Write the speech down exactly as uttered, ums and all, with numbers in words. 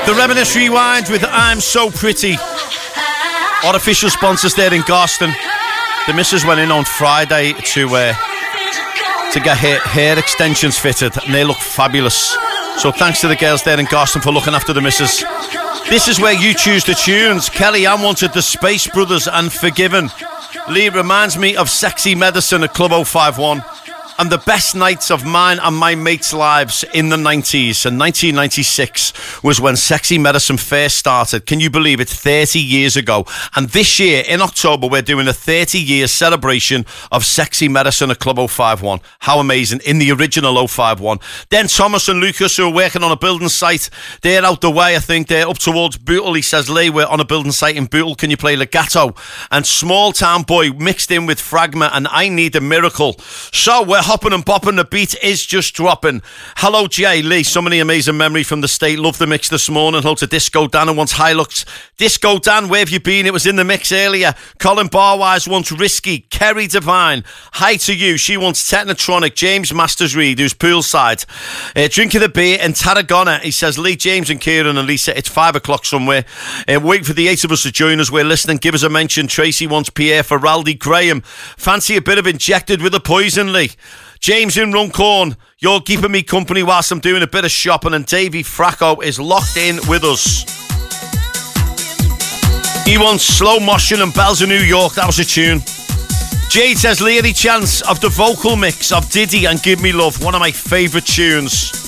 The Reminisce Rewind with I'm So Pretty. Our official sponsors there in Garston. The missus went in on Friday to uh, to get hair, hair extensions fitted, and they look fabulous. So thanks to the girls there in Garston for looking after the missus. This is where you choose the tunes. Kelly Ann wanted the Space Brothers and Forgiven. Lee reminds me of Sexy Medicine at Club oh five one. And the best nights of mine and my mates' lives in the nineties. And nineteen ninety-six was when Sexy Medicine first started. Can you believe it? thirty years ago. And this year, in October, we're doing a thirty-year celebration of Sexy Medicine at Club oh five one. How amazing. In the original oh five one. Then Thomas and Lucas, who are working on a building site, they're out the way, I think. They're up towards Bootle. He says, Lee, we're on a building site in Bootle. Can you play Legato? And Small Town Boy mixed in with Fragma and I Need a Miracle. So we're hopping and popping, the beat is just dropping. Hello Jay Lee, so many amazing memory from the state. Love the mix this morning. Hello to Disco Dan and wants Hilux. Disco Dan, where have you been? It was in the mix earlier. Colin Barwise wants Risky. Kerry Devine, hi to you. She wants Technotronic. James Masters Reed, who's poolside, uh, drinking a beer in Tarragona. He says, Lee, James and Kieran and Lisa, it's five o'clock somewhere. Uh, wait for the eight of us to join us. We're listening. Give us a mention. Tracy wants Pierre Ferraldi. Graham, fancy a bit of Injected with a Poison, Lee. James in Runcorn, you're keeping me company whilst I'm doing a bit of shopping, and Davey Fracco is locked in with us. He wants Slow Motion and Bells of New York. That was a tune. Jade says, Lee, any chance of the vocal mix of Diddy and Give Me Love? One of my favourite tunes.